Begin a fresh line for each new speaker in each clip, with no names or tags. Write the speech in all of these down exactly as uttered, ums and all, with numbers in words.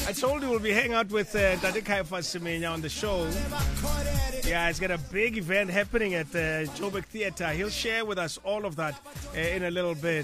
I told you we'll be hanging out with uh, Tate Kaifa Semenya on the show. Yeah, he's got a big event happening at the uh, Joburg Theatre. He'll share with us all of that uh, in a little bit.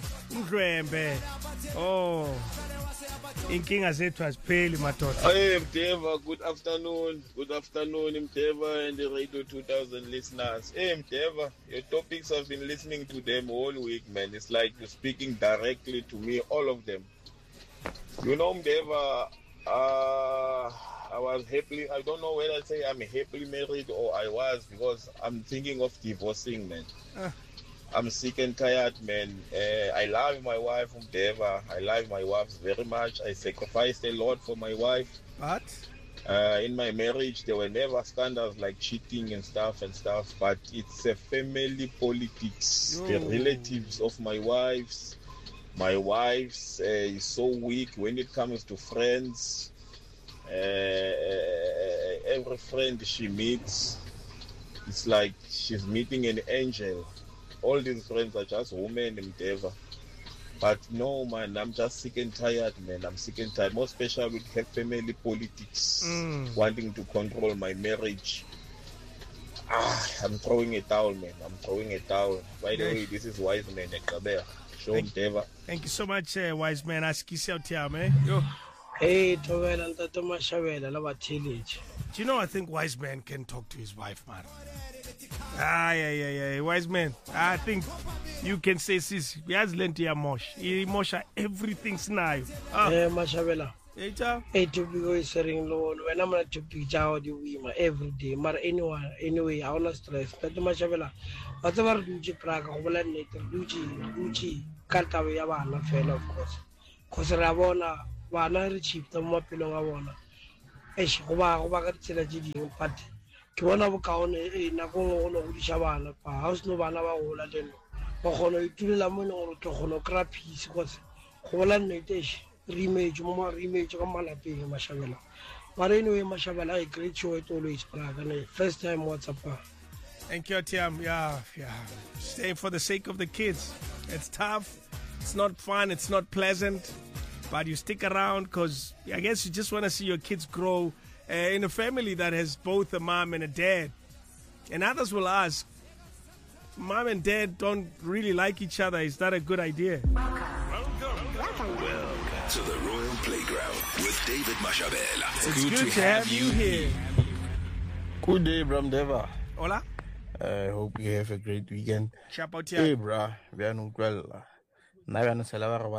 Oh, inkinga zethu azipheli madoda.
Hey Mdeva, good afternoon. Good afternoon Mdeva and the Radio two thousand listeners. Hey Mdeva, your topics I've been listening to them all week, man. It's like you're speaking directly to me, all of them. You know Mdeva, uh, I was happily, I don't know whether I say I'm happily married or I was, because I'm thinking of divorcing, man. Uh. I'm sick and tired, man. Uh, I love my wife, Mdeva. I love my wife very much. I sacrificed a lot for my wife.
But?
Uh, in my marriage, there were never standards like cheating and stuff and stuff, but it's a family politics.
Oh.
The relatives of my wives, my wife's uh, is so weak when it comes to friends. Uh, every friend she meets, it's like she's meeting an angel. All these friends are just women in Mdeva. But no, man, I'm just sick and tired, man. I'm sick and tired. More especially with family politics, mm. wanting to control my marriage. Ah, I'm throwing it down, man. I'm throwing it down. By the way, this is Wise Man Ekabera. Show Mdeva.
Thank you so much, uh, Wise Man. Ask you out here, man. Yo.
Hey, Towel and Tatoma Shavela, lava tillage.
Do you know, I think Wise Man can talk to his wife, man. Ah, yeah, yeah, yeah. Wise Man, I think you can say, sis, he has learned to mosh. He mosh everything now.
Ah. Eh, Mashavela.
Hey, cha.
Hey, to be going sharing low. When I'm not to be jaw, the women every day. Mar anyone, anyway, I want to stress. But Mashavela, whatever Duchi Praga, Holan, Duchi, Duchi, Kaltawi Yavana, fail, of course. Because Ravona, Wana, cheap, the more pillow I want. Esh, Oba, Oba, Chilajidi, party. Ke bona bokaone e nako go no go dishabana pa house no bana ba gola teng go gono itulela mo no go gono kra peace go se go bola nnete reimage mo mo reimage ka malapeng Mashabela mara anyway Mashabela I great show it always brother first time WhatsApp.
Thank you Tiam. Yeah, yeah, stay for the sake of the kids. It's tough, it's not fun, it's not pleasant, but you stick around because I guess you just want to see your kids grow Uh, in a family that has both a mom and a dad. And others will ask, mom and dad don't really like each other. Is that a good idea?
Welcome, welcome, welcome to the Royal Playground with David Mashabela.
It's, it's good, good to, to have, have you here.
Good day, Bram Deva.
Hola.
I uh, hope you have a great weekend.
Chapo
Hey, bra. We are not well. Now we are not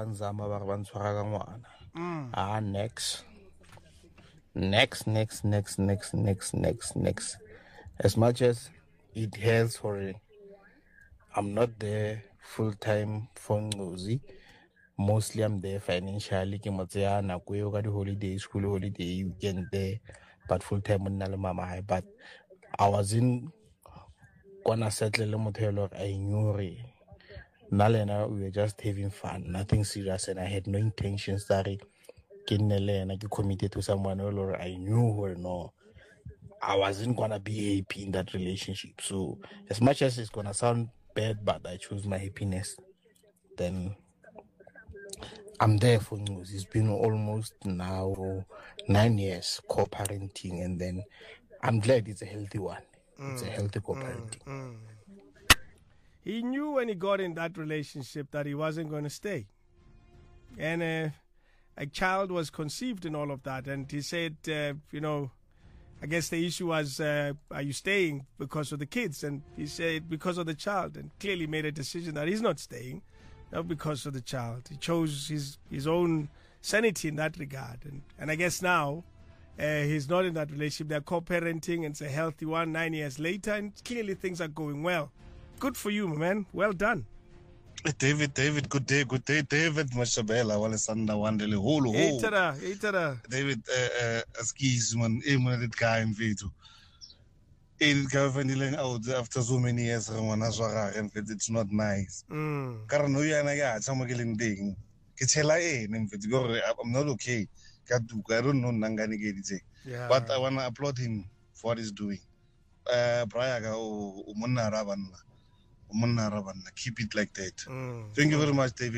Ah, next. Next, next, next, next, next, next, next. As much as it has for it, I'm not there full time for Ngozi. Mostly I'm there financially. Na kuyo ka di holiday, school holiday, weekend there, but full time on mama. But I was in gonna settle the motel. I knew it. Nalena, we were just having fun, nothing serious, and I had no intentions that it. And I committed to someone or I knew or no, I wasn't gonna be happy in that relationship. So as much as it's gonna sound bad, but I chose my happiness, then I'm there for news. It's been almost now nine years co-parenting, and then I'm glad it's a healthy one. Mm, it's a healthy co-parenting. Mm, mm.
He knew when he got in that relationship that he wasn't going to stay, and uh, a child was conceived in all of that, and he said, uh, you know, I guess the issue was, uh, are you staying because of the kids? And he said, because of the child, and clearly made a decision that he's not staying, not because of the child. He chose his, his own sanity in that regard. And, and I guess now uh, he's not in that relationship. They're co-parenting, and it's a healthy one nine years later, and clearly things are going well. Good for you, man. Well done.
David, David, good day, good day, David Mashabela, wale sanda wandele holo ho.
Eitara, eitara.
David, uh, uh, excuse man, emo dit guy mfethu. It gafanileng out after so many years ngwana swara and it's not nice.
Mm.
Kara no yana ya tsama ke leng ding. Ke tshela ene mfethu gore I'm not okay. Ka duka I don't know nangani ke ditse. But I want to applaud him for what he's doing. Uh, prior ka o monna ra banna. Keep it like that. Mm. Thank you very much, David.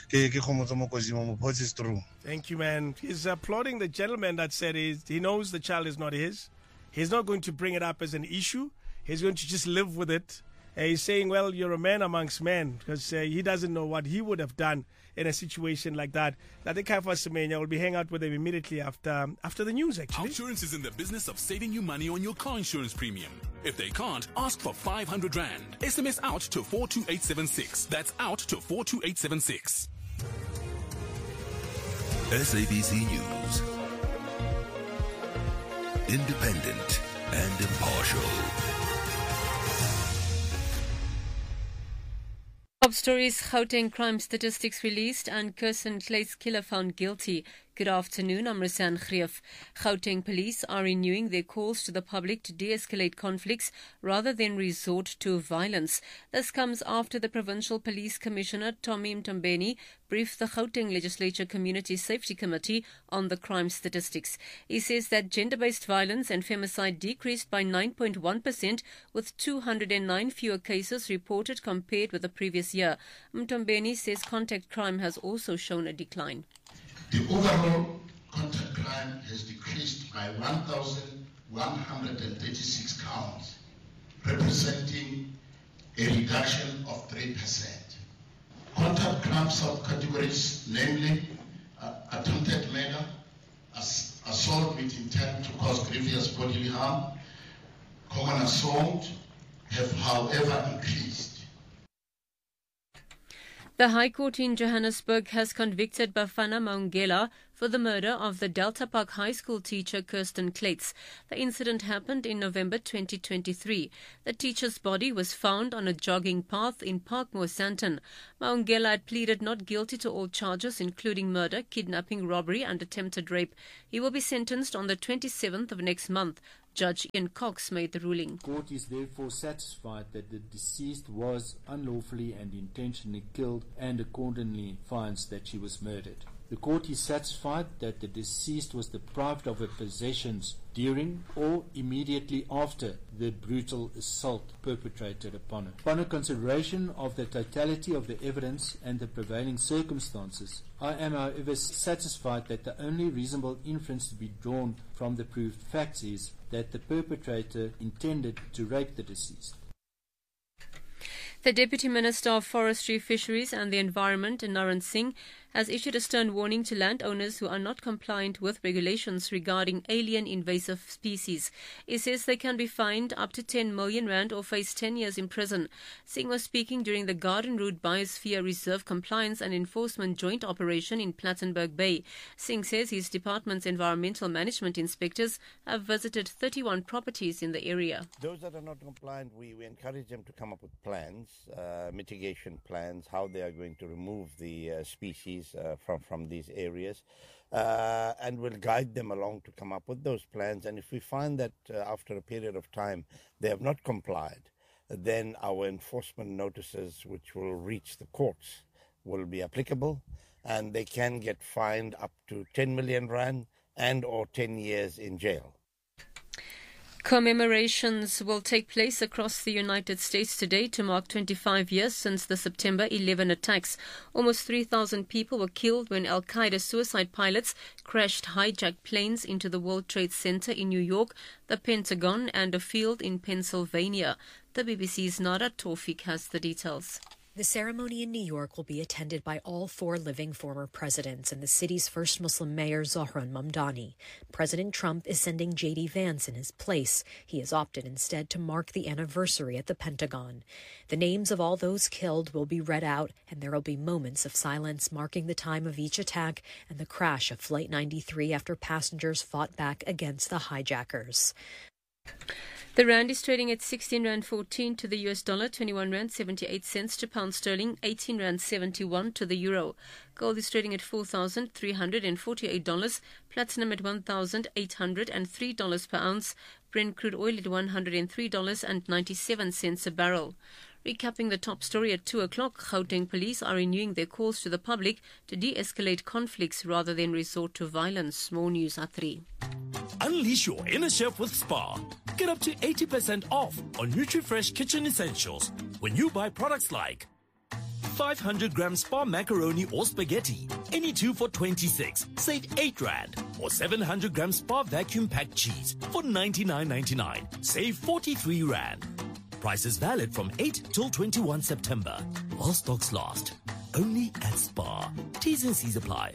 Thank you, man. He's applauding the gentleman that said he's, he knows the child is not his. He's not going to bring it up as an issue. He's going to just live with it. Uh, he's saying, well, you're a man amongst men, because uh, he doesn't know what he would have done in a situation like that. I think Kaifa Semenya will be hanging out with him immediately after after the news, actually.
Insurance is in the business of saving you money on your car insurance premium. If they can't, ask for five hundred rand. S M S out to four two eight seven six. That's out to four two eight seven six.
S A B C News. Independent and impartial.
Top stories: Gauteng crime statistics released and Kirsten Kleit's killer found guilty. Good afternoon, I'm Risan Greef. Gauteng police are renewing their calls to the public to de-escalate conflicts rather than resort to violence. This comes after the Provincial Police Commissioner, Tommy Mtombeni, briefed the Gauteng Legislature Community Safety Committee on the crime statistics. He says that gender-based violence and femicide decreased by nine point one percent, with two hundred nine fewer cases reported compared with the previous year. Mtombeni says contact crime has also shown a decline.
The overall contact crime has decreased by one thousand one hundred thirty-six counts, representing a reduction of three percent. Contact crime subcategories, namely uh, attempted murder, ass assault with intent to cause grievous bodily harm, common assault, have however increased.
The High Court in Johannesburg has convicted Bafana Maungela for the murder of the Delta Park High School teacher Kirsten Kleitz. The incident happened in November twenty twenty-three. The teacher's body was found on a jogging path in Parkmore, Sandton. Maungela had pleaded not guilty to all charges, including murder, kidnapping, robbery and attempted rape. He will be sentenced on the twenty-seventh of next month. Judge Ian Cox made the ruling.
The court is therefore satisfied that the deceased was unlawfully and intentionally killed and accordingly finds that she was murdered. The court is satisfied that the deceased was deprived of her possessions during or immediately after the brutal assault perpetrated upon her. Upon a consideration of the totality of the evidence and the prevailing circumstances, I am however satisfied that the only reasonable inference to be drawn from the proved facts is that the perpetrator intended to rape the deceased.
The Deputy Minister of Forestry, Fisheries and the Environment, Naran Singh, has issued a stern warning to landowners who are not compliant with regulations regarding alien invasive species. He says they can be fined up to ten million rand or face ten years in prison. Singh was speaking during the Garden Route Biosphere Reserve Compliance and Enforcement Joint Operation in Plattenberg Bay. Singh says his department's environmental management inspectors have visited thirty-one properties in the area.
Those that are not compliant, we, we encourage them to come up with plans, uh, mitigation plans, how they are going to remove the uh, species Uh, from, from these areas, uh, and we'll guide them along to come up with those plans. And if we find that uh, after a period of time they have not complied, then our enforcement notices, which will reach the courts, will be applicable, and they can get fined up to ten million rand and or ten years in jail.
Commemorations will take place across the United States today to mark twenty-five years since the September eleventh attacks. Almost three thousand people were killed when Al-Qaeda suicide pilots crashed hijacked planes into the World Trade Center in New York, the Pentagon and a field in Pennsylvania. The B B C's Nada Tawfiq has the details.
The ceremony in New York will be attended by all four living former presidents and the city's first Muslim mayor, Zohran Mamdani. President Trump is sending J D Vance in his place. He has opted instead to mark the anniversary at the Pentagon. The names of all those killed will be read out, and there will be moments of silence marking the time of each attack and the crash of Flight ninety-three after passengers fought back against the hijackers.
The rand is trading at sixteen rand fourteen to the U S dollar, twenty-one rand seventy-eight cents to pound sterling, eighteen rand seventy-one to the euro. Gold is trading at four thousand three hundred forty-eight dollars, platinum at one thousand eight hundred three dollars per ounce, Brent crude oil at one hundred three dollars and ninety-seven cents a barrel. Recapping the top story at two o'clock, Gauteng police are renewing their calls to the public to de-escalate conflicts rather than resort to violence. More news at three.
Unleash your inner chef with Spar. Get up to eighty percent off on NutriFresh kitchen essentials. when you buy products like five hundred grams Spar macaroni or spaghetti, any two for twenty-six, save eight rand. Or seven hundred grams Spar vacuum packed cheese for ninety-nine ninety-nine, save forty-three rand. Prices valid from eight till twenty-first September. While stocks last. Only at Spar. T's and C's apply.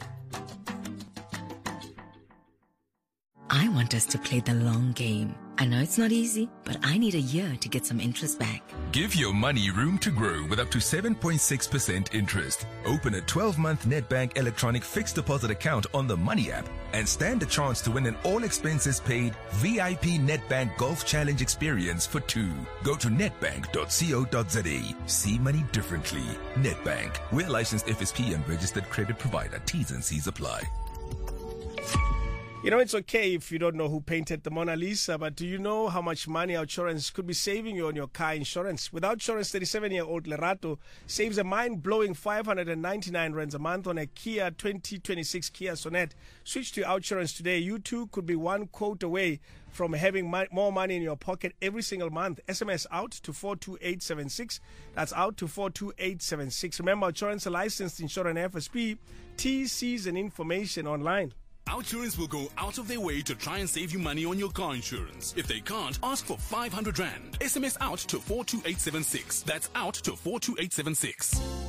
I want us to play the long game. I know it's not easy, but I need a year to get some interest back.
Give your money room to grow with up to seven point six percent interest. Open a twelve-month Nedbank electronic fixed deposit account on the Money app and stand a chance to win an all-expenses-paid V I P Nedbank Golf Challenge experience for two. Go to nedbank dot co dot za. See money differently. Nedbank. We're licensed F S P and registered credit provider. T's and C's apply.
You know, it's okay if you don't know who painted the Mona Lisa, but do you know how much money Outsurance could be saving you on your car insurance? With Outsurance, thirty-seven-year-old Lerato saves a mind-blowing five hundred ninety-nine rands a month on a Kia twenty twenty-six Kia Sonet. Switch to Outsurance today. You too could be one quote away from having mo- more money in your pocket every single month. S M S out to four two eight seven six. That's out to four two eight seven six. Remember, Outsurance, a licensed insurer and F S P. T Cs and information online.
Outsurance will go out of their way to try and save you money on your car insurance. If they can't, ask for five hundred rand. S M S out to four two eight seven six. That's out to four two eight seven six.